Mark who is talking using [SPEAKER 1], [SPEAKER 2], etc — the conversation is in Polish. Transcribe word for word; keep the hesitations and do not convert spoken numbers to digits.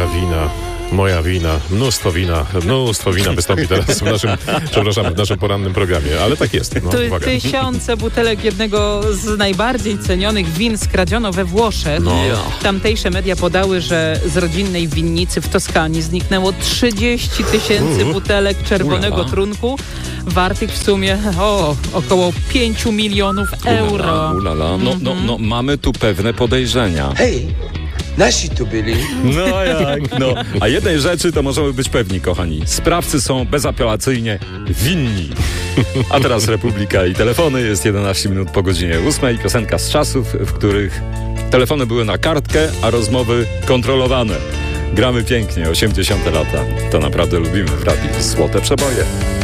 [SPEAKER 1] wina. Moja wina, mnóstwo wina, mnóstwo wina wystąpi teraz w naszym, przepraszam, w naszym porannym programie, ale tak jest. No,
[SPEAKER 2] Ty,
[SPEAKER 1] uwaga.
[SPEAKER 2] tysiące butelek jednego z najbardziej cenionych win skradziono we Włoszech.
[SPEAKER 1] No.
[SPEAKER 2] Tamtejsze media podały, że z rodzinnej winnicy w Toskanii zniknęło trzydzieści tysięcy
[SPEAKER 1] Uh.
[SPEAKER 2] butelek czerwonego
[SPEAKER 3] Ulala.
[SPEAKER 2] trunku, wartych w sumie o, około pięciu milionów euro.
[SPEAKER 3] Ulala. No, no, no, mamy tu pewne podejrzenia.
[SPEAKER 4] Hej, nasi tu byli.
[SPEAKER 3] No jak? No. A jednej rzeczy to możemy być pewni, kochani. Sprawcy są bezapelacyjnie winni. A teraz Republika i telefony. Jest jedenaście minut po godzinie ósmej. Piosenka z czasów, w których telefony były na kartkę, a rozmowy kontrolowane. Gramy pięknie, osiemdziesiąte lata. To naprawdę lubimy w radiu. Złote przeboje.